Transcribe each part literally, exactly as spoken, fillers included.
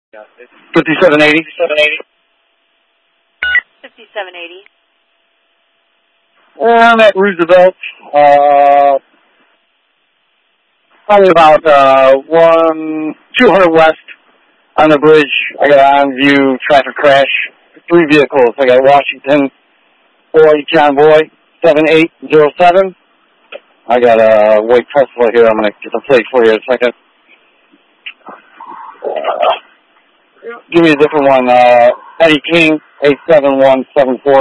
fifty-seven eighty. fifty-seven eighty. I'm at Roosevelt. Uh, probably about uh, one two hundred west on the bridge. I got an on-view traffic crash. Three vehicles. I got Washington Boy, John Boy, seven eight zero seven. I got a uh, white Tesla here. I'm going to get the plate for you in a second. Uh, give me a different one. Uh, Eddie King, eight seven one seven four.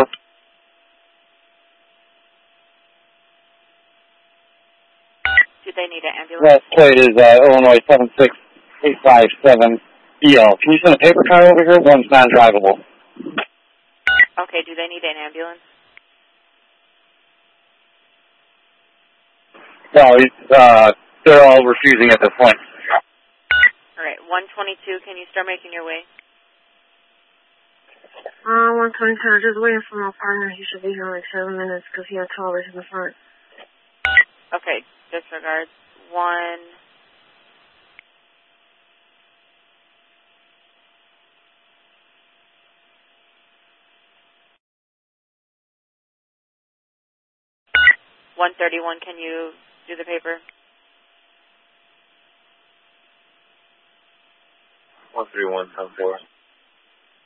Do they need an ambulance? Last plate is uh, Illinois seven six eight five seven E L. Can you send a paper car over here? One's non-drivable. Okay, do they need an ambulance? No, uh, they're all refusing at this point. All right, one twenty-two, can you start making your way? Uh, one twenty-two, I'm just waiting for my partner. He should be here in like seven minutes because he had twelve in the front. Okay, disregards. One... one thirty-one, can you do the paper? one three one, ten four.